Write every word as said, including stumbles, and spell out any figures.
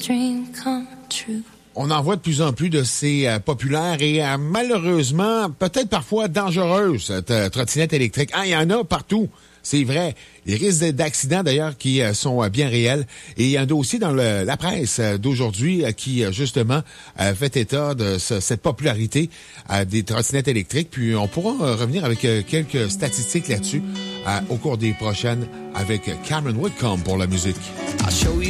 dream come true. On en voit de plus en plus de ces euh, populaires et euh, malheureusement, peut-être parfois dangereuses euh, trottinettes électriques. Ah, il y en a partout, c'est vrai. Les risques d'accidents, d'ailleurs, qui euh, sont euh, bien réels. Et il y a un dossier dans le, la presse euh, d'aujourd'hui euh, qui, euh, justement, euh, fait état de ce, cette popularité euh, des trottinettes électriques. Puis on pourra euh, revenir avec euh, quelques statistiques là-dessus euh, au cours des prochaines avec Cameron Whitcomb pour la musique.